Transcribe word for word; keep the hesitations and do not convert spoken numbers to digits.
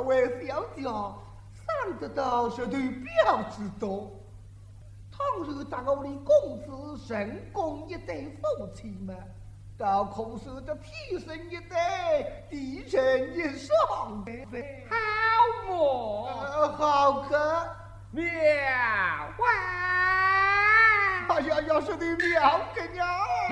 位小姐想得到是对表之多。倘若当我的公子成功一对夫妻嘛，倒恐受得提升一对，地成一双的。 好么？ 呃，好可妙啊！ 哎呀，要是对妙个呀！